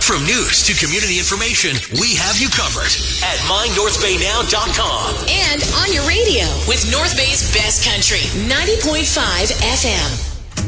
From news to community information, we have you covered at mynorthbaynow.com. And on your radio with North Bay's best country, 90.5 FM.